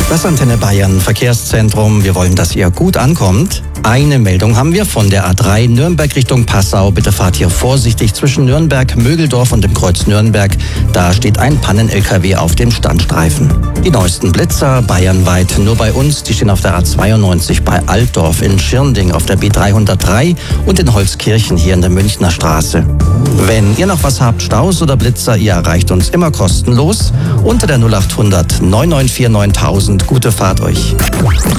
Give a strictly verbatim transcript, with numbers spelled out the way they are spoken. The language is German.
Das Antenne Bayern Verkehrszentrum. Wir wollen, dass ihr gut ankommt. Eine Meldung haben wir von der A drei Nürnberg Richtung Passau. Bitte fahrt hier vorsichtig zwischen Nürnberg, Mögeldorf und dem Kreuz Nürnberg. Da steht ein Pannen-L K W auf dem Standstreifen. Die neuesten Blitzer bayernweit nur bei uns. Die stehen auf der A zweiundneunzig bei Altdorf, in Schirnding auf der B dreihundertdrei und in Holzkirchen hier in der Münchner Straße. Wenn ihr noch was habt, Staus oder Blitzer, ihr erreicht uns immer kostenlos unter der null acht hundert neun neun vier neuntausend. Gute Fahrt euch.